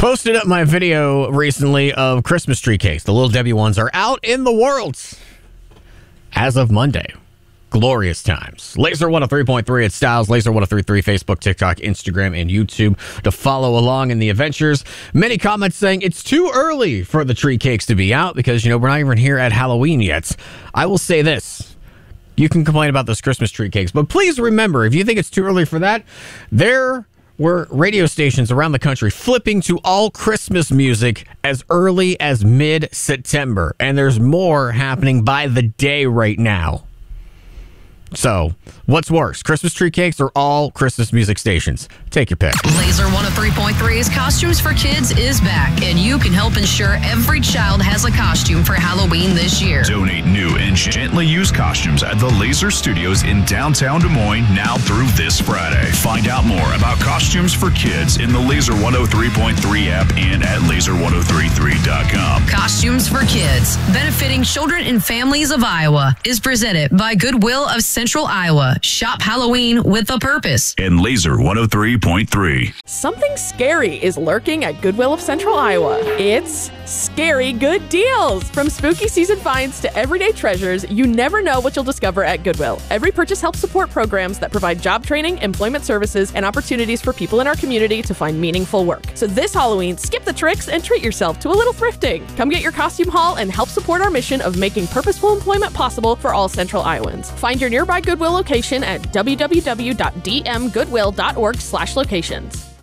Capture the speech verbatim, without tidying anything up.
Posted up my video recently of Christmas tree cakes. The Little Debbie ones are out in the world as of Monday. Glorious times. Laser one oh three point three at Styles, Laser one oh three point three, Facebook, TikTok, Instagram, and YouTube to follow along in the adventures. Many comments saying it's too early for the tree cakes to be out because, you know, we're not even here at Halloween yet. I will say this. You can complain about those Christmas tree cakes, but please remember, if you think it's too early for that, there were radio stations around the country flipping to all Christmas music as early as mid-September, and there's more happening by the day right now. So, what's worse, Christmas tree cakes or all Christmas music stations? Take your pick. Laser one oh three point three's Costumes for Kids is back, and you can help ensure every child has a costume for Halloween this year. Donate new and gently used costumes at the Laser Studios in downtown Des Moines now through this Friday. Find out more about Costumes for Kids in the Laser one oh three point three app and at laser ten thirty-three dot com. Costumes for Kids, benefiting children and families of Iowa, is presented by Goodwill of Central Iowa. Shop Halloween with a purpose. And Laser one oh three point three. Something scary is lurking at Goodwill of Central Iowa. It's Scary Good Deals. From spooky season finds to everyday treasures, you never know what you'll discover at Goodwill. Every purchase helps support programs that provide job training, employment services, and opportunities for people in our community to find meaningful work. So this Halloween, skip the tricks and treat yourself to a little thrifting. Come get your costume haul and help support our mission of making purposeful employment possible for all Central Iowans. Find your nearby Goodwill location at w w w dot d m goodwill dot org slash locations.